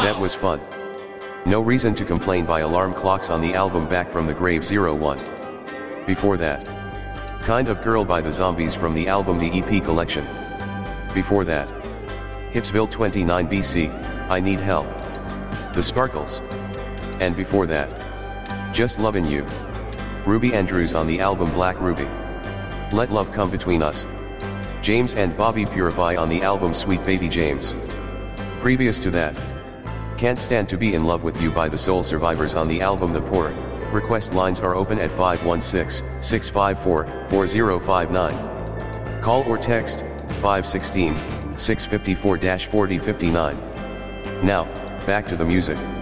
That was fun. No Reason to Complain by Alarm Clocks on the album Back from the Grave 01. Before that, Kind of Girl by the Zombies from the album The EP Collection. Before that, Hipsville 29 BC, I Need Help. The Sparkles. And before that, Just Lovin' You. Ruby Andrews on the album Black Ruby. Let Love Come Between Us. James and Bobby Purify on the album Sweet Baby James. Previous to that, Can't Stand to Be in Love with You by the Soul Survivors on the album The Poor. Request lines are open at 516-654-4059. Call or text 516-654-4059. Now, back to the music.